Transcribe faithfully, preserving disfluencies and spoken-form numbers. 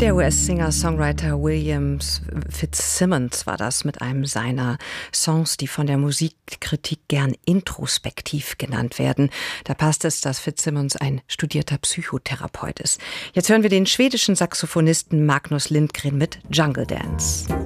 Der U S-Singer-Songwriter William Fitzsimmons war das mit einem seiner Songs, die von der Musikkritik gern introspektiv genannt werden. Da passt es, dass Fitzsimmons ein studierter Psychotherapeut ist. Jetzt hören wir den schwedischen Saxophonisten Magnus Lindgren mit Jungle Dance.